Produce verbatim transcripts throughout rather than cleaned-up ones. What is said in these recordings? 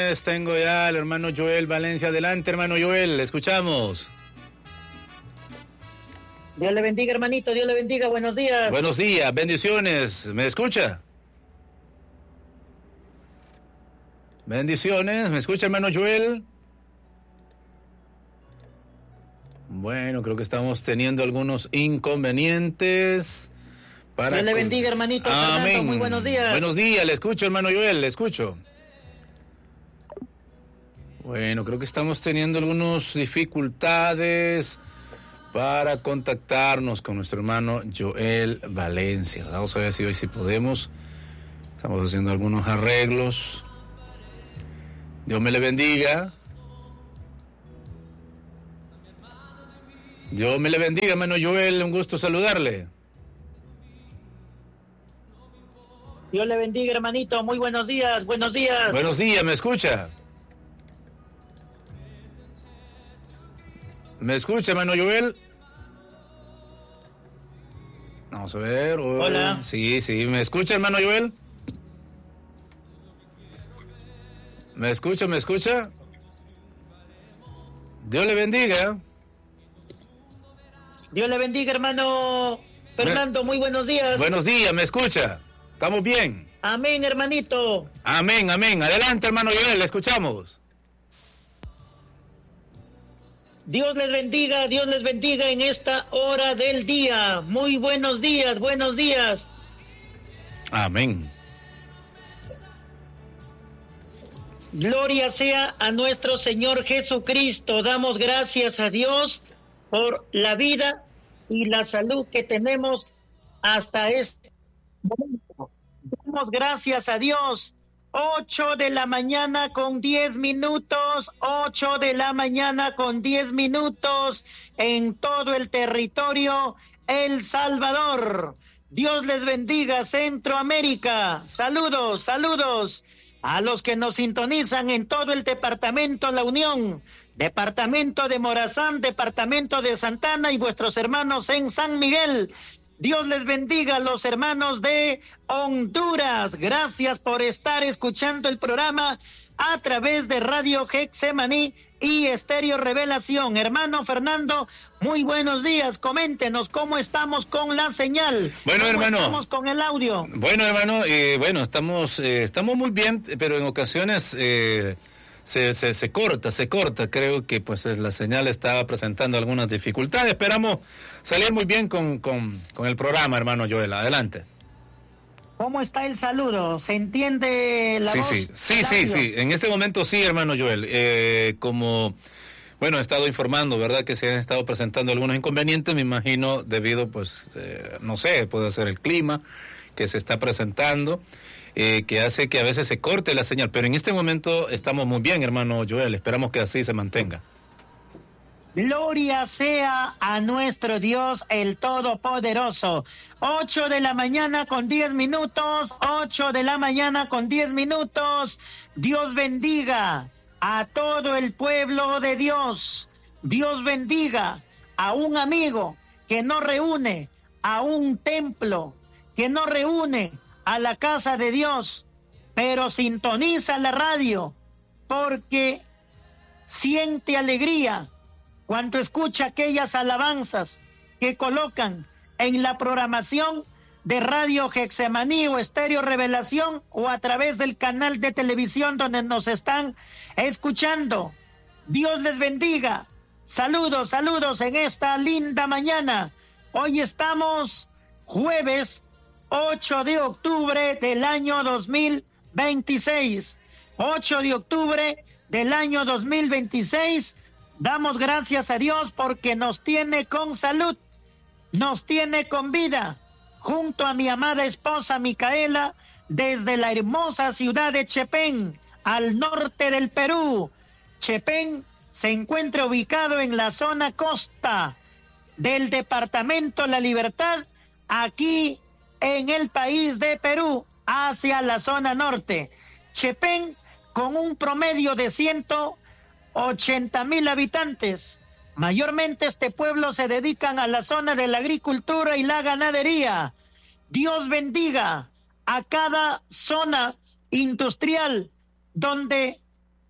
Tengo ya al hermano Joel Valencia. Adelante, hermano Joel, le escuchamos. Dios le bendiga, hermanito, Dios le bendiga, buenos días. Buenos días, bendiciones, ¿me escucha? Bendiciones, ¿me escucha, hermano Joel? Bueno, creo que estamos teniendo algunos inconvenientes. Para Dios le bendiga, hermanito. Amén. Fernando, muy buenos días. Buenos días, le escucho, hermano Joel, le escucho. Bueno, creo que estamos teniendo algunas dificultades para contactarnos con nuestro hermano Joel Valencia. Vamos a ver si hoy sí podemos. Estamos haciendo algunos arreglos. Dios me le bendiga. Dios me le bendiga, hermano Joel. Un gusto saludarle. Dios le bendiga, hermanito. Muy buenos días, buenos días. Buenos días, ¿me escucha? ¿Me escucha, hermano Joel? Vamos a ver. Hola. Sí, sí, ¿me escucha, hermano Joel? ¿Me escucha, me escucha? Dios le bendiga. Dios le bendiga, hermano Fernando. Me... Muy buenos días. Buenos días, ¿me escucha? ¿Estamos bien? Amén, hermanito. Amén, amén. Adelante, hermano Joel, le escuchamos. Dios les bendiga, Dios les bendiga en esta hora del día. Muy buenos días, buenos días. Amén. Gloria sea a nuestro Señor Jesucristo. Damos gracias a Dios por la vida y la salud que tenemos hasta este momento. Damos gracias a Dios. Ocho de la mañana con diez minutos, ocho de la mañana con diez minutos en todo el territorio El Salvador. Dios les bendiga, Centroamérica. Saludos, saludos a los que nos sintonizan en todo el departamento La Unión, departamento de Morazán, departamento de Santana y vuestros hermanos en San Miguel. Dios les bendiga a los hermanos de Honduras. Gracias por estar escuchando el programa a través de Radio Getsemaní y Estéreo Revelación. Hermano Fernando, muy buenos días. Coméntenos cómo estamos con la señal. Bueno, ¿Cómo hermano. estamos con el audio? Bueno, hermano, eh, bueno, estamos, eh, estamos muy bien, pero en ocasiones... Eh... Se, se, se corta, se corta, creo que pues es, la señal está presentando algunas dificultades. Esperamos salir muy bien con, con, con el programa, hermano Joel, adelante. ¿Cómo está el saludo? ¿Se entiende la sí, voz? Sí, sí, sí, sí, en este momento sí, hermano Joel, eh, como, bueno, he estado informando, ¿verdad? Que se han estado presentando algunos inconvenientes, me imagino, debido pues, eh, no sé, puede ser el clima que se está presentando. Eh, que hace que a veces se corte la señal, pero en este momento estamos muy bien, hermano Joel, esperamos que así se mantenga. Gloria sea a nuestro Dios el Todopoderoso. Ocho de la mañana con diez minutos, ocho de la mañana con diez minutos. Dios bendiga a todo el pueblo de Dios. Dios bendiga a un amigo que nos reúne a un templo, que nos reúne a la casa de Dios, pero sintoniza la radio porque siente alegría cuando escucha aquellas alabanzas que colocan en la programación de Radio Getsemaní o Estéreo Revelación o a través del canal de televisión donde nos están escuchando. Dios les bendiga. Saludos, saludos en esta linda mañana. Hoy estamos jueves ocho de octubre del año dos mil veintiséis. ocho de octubre del año dos mil veintiséis. Damos gracias a Dios porque nos tiene con salud, nos tiene con vida, junto a mi amada esposa Micaela, desde la hermosa ciudad de Chepén, al norte del Perú. Chepén se encuentra ubicado en la zona costa del departamento La Libertad, aquí en el país de Perú, hacia la zona norte. Chepén, con un promedio de ciento ochenta mil habitantes. Mayormente este pueblo se dedican a la zona de la agricultura y la ganadería. Dios bendiga a cada zona industrial donde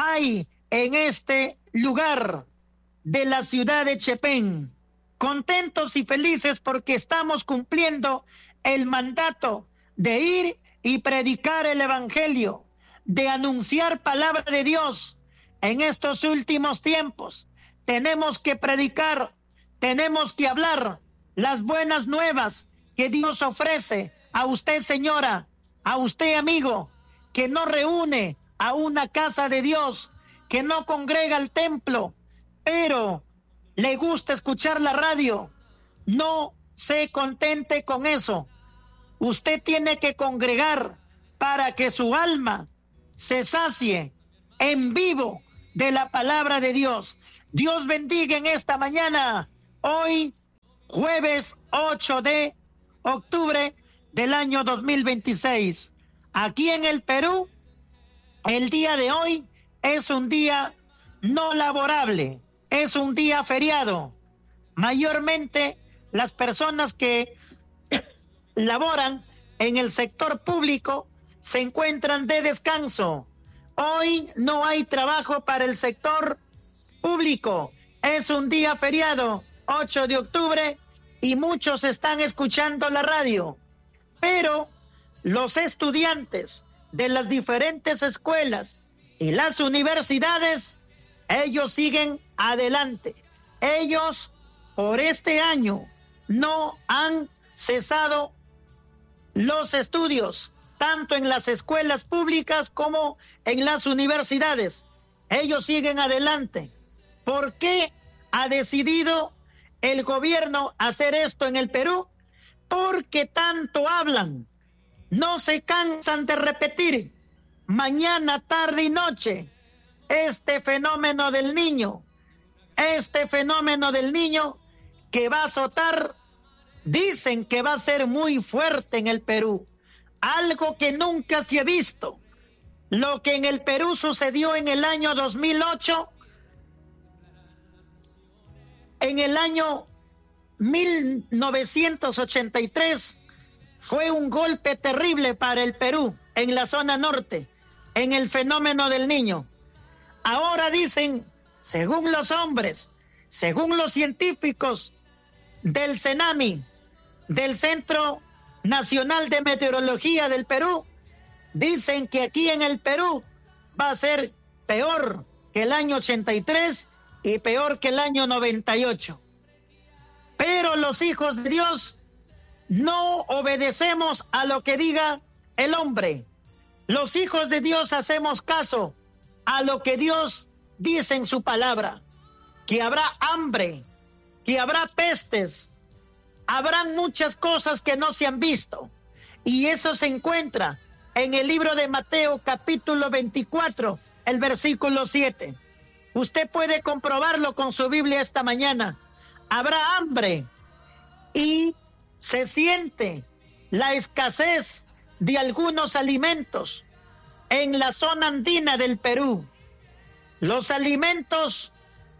hay en este lugar de la ciudad de Chepén. Contentos y felices porque estamos cumpliendo el mandato de ir y predicar el evangelio, de anunciar palabra de Dios. En estos últimos tiempos tenemos que predicar, tenemos que hablar las buenas nuevas que Dios ofrece a usted, señora, a usted, amigo, que no reúne a una casa de Dios, que no congrega al templo, pero le gusta escuchar la radio. No se contente con eso. Usted tiene que congregar para que su alma se sacie en vivo de la palabra de Dios. Dios bendiga en esta mañana, hoy jueves ocho de octubre del año dos mil veintiséis. Aquí en el Perú, el día de hoy es un día no laborable, es un día feriado. Mayormente las personas que laboran en el sector público se encuentran de descanso. Hoy no hay trabajo para el sector público. Es un día feriado, ocho de octubre, y muchos están escuchando la radio. Pero los estudiantes de las diferentes escuelas y las universidades, ellos siguen adelante. Ellos por este año no han cesado los estudios, tanto en las escuelas públicas como en las universidades. Ellos siguen adelante. ¿Por qué ha decidido el gobierno hacer esto en el Perú? Porque tanto hablan, no se cansan de repetir mañana, tarde y noche este fenómeno del niño, este fenómeno del niño que va a azotar, dicen que va a ser muy fuerte en el Perú, algo que nunca se ha visto. Lo que en el Perú sucedió en el año dos mil ocho, en el año mil novecientos ochenta y tres, fue un golpe terrible para el Perú, en la zona norte, en el fenómeno del niño. Ahora dicen, según los hombres, según los científicos del CENAMI, del Centro Nacional de Meteorología del Perú, dicen que aquí en el Perú va a ser peor que el año ochenta y tres y peor que el año noventa y ocho. Pero los hijos de Dios no obedecemos a lo que diga el hombre. Los hijos de Dios hacemos caso a lo que Dios dice en su palabra, que habrá hambre, que habrá pestes, habrán muchas cosas que no se han visto, y eso se encuentra en el libro de Mateo capítulo veinticuatro, el versículo siete. Usted puede comprobarlo con su Biblia esta mañana. Habrá hambre y se siente la escasez de algunos alimentos en la zona andina del Perú. Los alimentos,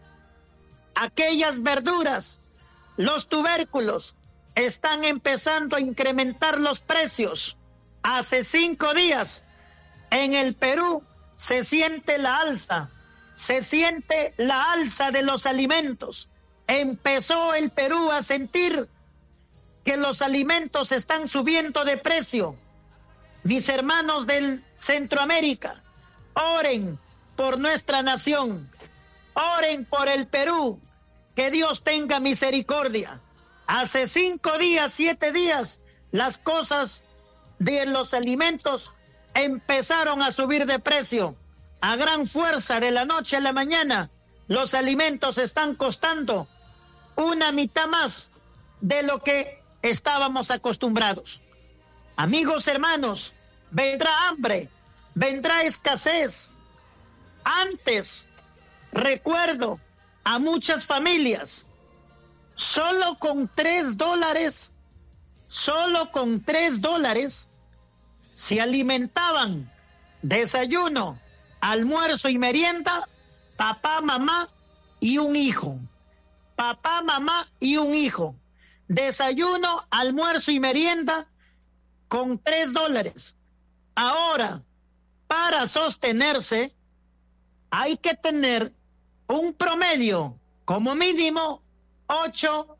aquellas verduras, los tubérculos, están empezando a incrementar los precios. Hace cinco días en el Perú se siente la alza, se siente la alza de los alimentos. Empezó el Perú a sentir que los alimentos están subiendo de precio. Mis hermanos del Centroamérica, oren por nuestra nación, oren por el Perú, que Dios tenga misericordia. Hace cinco días, siete días, las cosas de los alimentos empezaron a subir de precio. A gran fuerza, de la noche a la mañana, los alimentos están costando una mitad más de lo que estábamos acostumbrados. Amigos, hermanos, vendrá hambre, vendrá escasez. Antes, recuerdo a muchas familias, solo con tres dólares, solo con tres dólares, se alimentaban desayuno, almuerzo y merienda, papá, mamá y un hijo. Papá, mamá y un hijo. Desayuno, almuerzo y merienda con tres dólares. Ahora, para sostenerse, hay que tener un promedio como mínimo ocho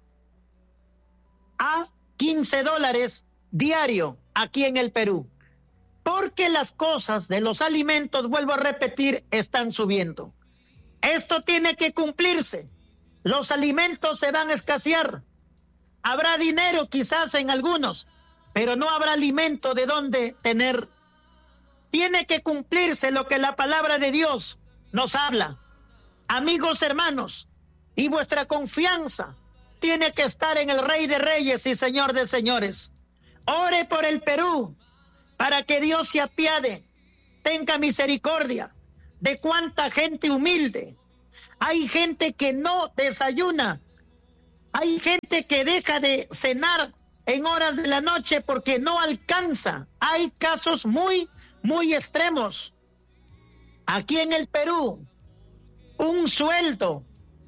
a quince dólares diario aquí en el Perú. Porque las cosas de los alimentos, vuelvo a repetir, están subiendo. Esto tiene que cumplirse. Los alimentos se van a escasear. Habrá dinero quizás en algunos, pero no habrá alimento de donde tener. Tiene que cumplirse lo que la palabra de Dios nos habla. Amigos, hermanos, y vuestra confianza tiene que estar en el Rey de Reyes y Señor de Señores. Ore por el Perú, para que Dios se apiade, tenga misericordia de cuánta gente humilde. Hay gente que no desayuna, hay gente que deja de cenar en horas de la noche porque no alcanza. Hay casos muy, muy extremos. Aquí en el Perú, un sueldo,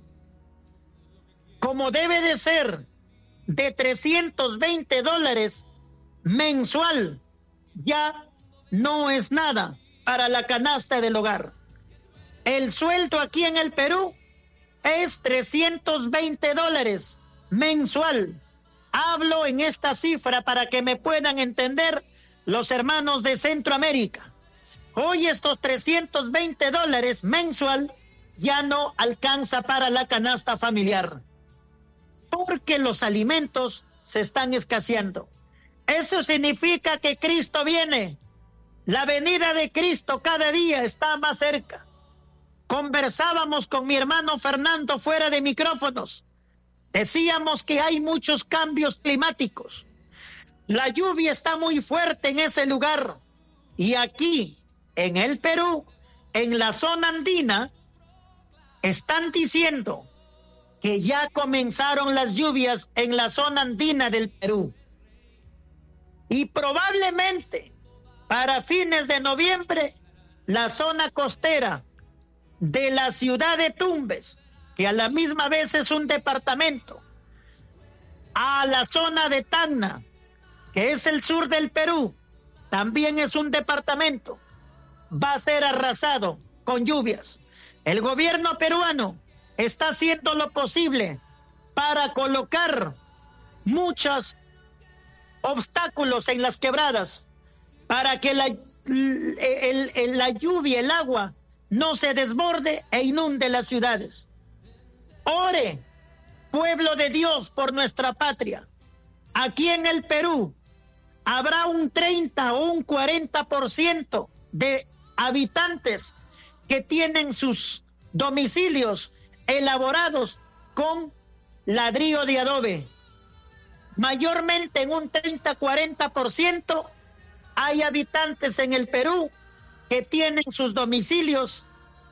como debe de ser, de trescientos veinte dólares mensual, ya no es nada para la canasta del hogar. El sueldo aquí en el Perú es trescientos veinte dólares mensual. Hablo en esta cifra para que me puedan entender los hermanos de Centroamérica. Hoy estos trescientos veinte dólares mensual ya no alcanza para la canasta familiar, porque los alimentos se están escaseando. Eso significa que Cristo viene. La venida de Cristo cada día está más cerca. Conversábamos con mi hermano Fernando fuera de micrófonos. Decíamos que hay muchos cambios climáticos. La lluvia está muy fuerte en ese lugar. Y aquí, en el Perú, en la zona andina, están diciendo que ya comenzaron las lluvias en la zona andina del Perú. Y probablemente para fines de noviembre, la zona costera de la ciudad de Tumbes, que a la misma vez es un departamento, a la zona de Tacna, que es el sur del Perú, también es un departamento, va a ser arrasado con lluvias. El gobierno peruano está haciendo lo posible para colocar muchos obstáculos en las quebradas para que la, el, el, la lluvia, el agua, no se desborde e inunde las ciudades. Ore, pueblo de Dios, por nuestra patria. Aquí en el Perú habrá un treinta o un cuarenta por ciento de habitantes que tienen sus domicilios elaborados con ladrillo de adobe. Mayormente en un treinta a cuarenta por ciento hay habitantes en el Perú que tienen sus domicilios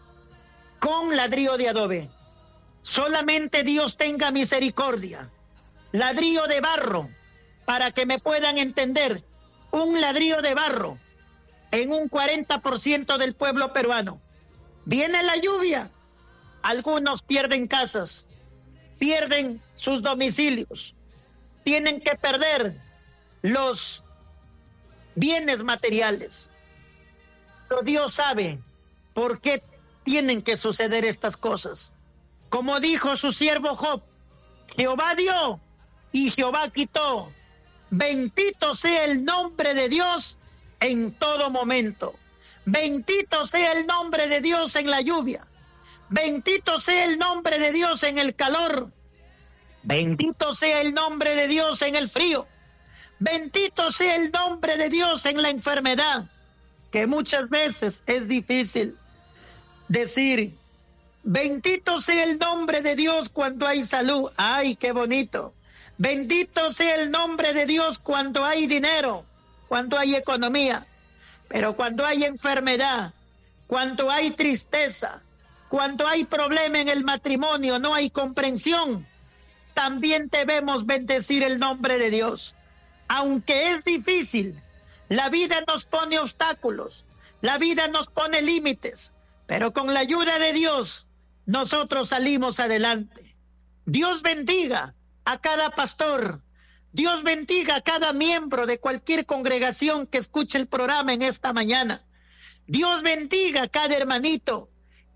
con ladrillo de adobe. Solamente Dios tenga misericordia. Ladrillo de barro, para que me puedan entender, un ladrillo de barro en un cuarenta por ciento del pueblo peruano. Viene la lluvia, algunos pierden casas, pierden sus domicilios, tienen que perder los bienes materiales. Pero Dios sabe por qué tienen que suceder estas cosas. Como dijo su siervo Job, Jehová dio y Jehová quitó. Bendito sea el nombre de Dios en todo momento. Bendito sea el nombre de Dios en la lluvia. Bendito sea el nombre de Dios en el calor. Bendito sea el nombre de Dios en el frío. Bendito sea el nombre de Dios en la enfermedad, que muchas veces es difícil decir. Bendito sea el nombre de Dios cuando hay salud. ¡Ay, qué bonito! Bendito sea el nombre de Dios cuando hay dinero, cuando hay economía. Pero cuando hay enfermedad, cuando hay tristeza, cuando hay problema en el matrimonio, no hay comprensión, también debemos bendecir el nombre de Dios. Aunque es difícil, la vida nos pone obstáculos, la vida nos pone límites, pero con la ayuda de Dios, nosotros salimos adelante. Dios bendiga a cada pastor, Dios bendiga a cada miembro de cualquier congregación que escuche el programa en esta mañana. Dios bendiga a cada hermanito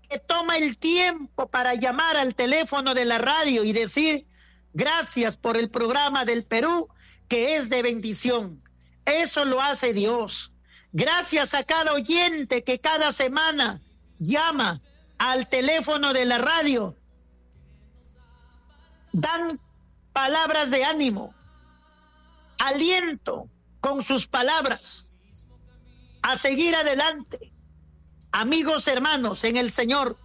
que toma el tiempo para llamar al teléfono de la radio y decir gracias por el programa del Perú, que es de bendición. Eso lo hace Dios. Gracias a cada oyente que cada semana llama al teléfono de la radio. Dan palabras de ánimo, aliento con sus palabras a seguir adelante. Amigos, hermanos, en el Señor,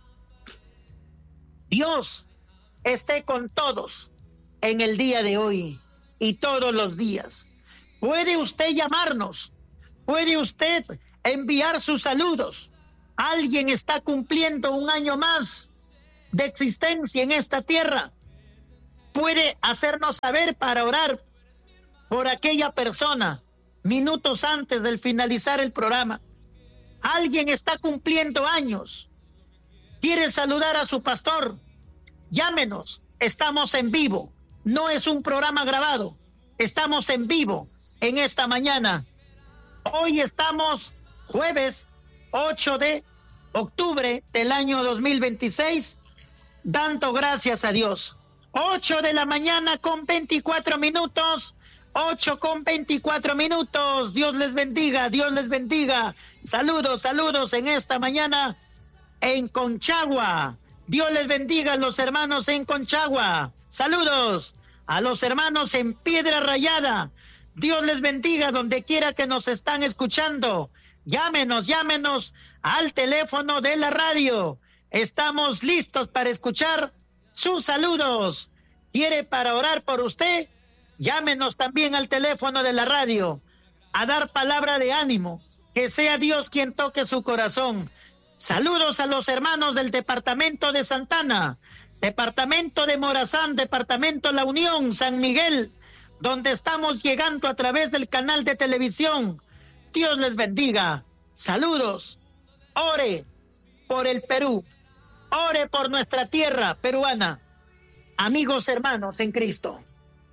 Dios esté con todos en el día de hoy y todos los días. Puede usted llamarnos, puede usted enviar sus saludos. Alguien está cumpliendo un año más de existencia en esta tierra. Puede hacernos saber para orar por aquella persona minutos antes del finalizar el programa. Alguien está cumpliendo años. ¿Quiere saludar a su pastor? Llámenos. Estamos en vivo. No es un programa grabado. Estamos en vivo en esta mañana. Hoy estamos jueves ocho de octubre del año dos mil veintiséis, dando gracias a Dios. ocho de la mañana con veinticuatro minutos. ocho con veinticuatro minutos. Dios les bendiga, Dios les bendiga. Saludos, saludos en esta mañana en Conchagua. Dios les bendiga a los hermanos en Conchagua. Saludos a los hermanos en Piedra Rayada. Dios les bendiga donde quiera que nos están escuchando. Llámenos, llámenos al teléfono de la radio. Estamos listos para escuchar sus saludos. ¿Quiere para orar por usted? Llámenos también al teléfono de la radio a dar palabra de ánimo. Que sea Dios quien toque su corazón. Saludos a los hermanos del departamento de Santana, departamento de Morazán, departamento La Unión, San Miguel, donde estamos llegando a través del canal de televisión. Dios les bendiga. Saludos. Ore por el Perú. Ore por nuestra tierra peruana. Amigos, hermanos en Cristo.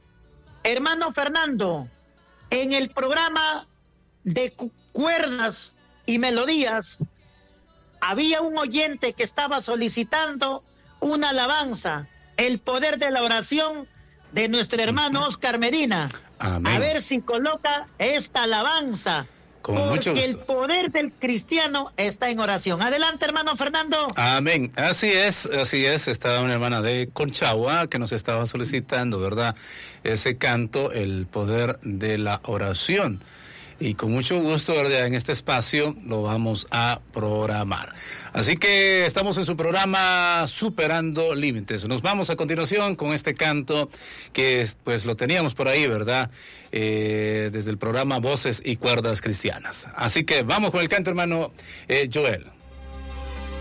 Hermano Fernando, en el programa de cu- cuerdas y melodías, había un oyente que estaba solicitando una alabanza, el poder de la oración de nuestro hermano Oscar Medina. Amén. A ver si coloca esta alabanza. Con porque mucho gusto. El poder del cristiano está en oración. Adelante, hermano Fernando. Amén. Así es, así es. Estaba una hermana de Conchagua que nos estaba solicitando, ¿verdad? Ese canto, el poder de la oración. Y con mucho gusto, ¿verdad? En este espacio lo vamos a programar. Así que estamos en su programa Superando Límites. Nos vamos a continuación con este canto que pues lo teníamos por ahí, ¿verdad? Eh, desde el programa Voces y Cuerdas Cristianas. Así que vamos con el canto, hermano eh, Joel.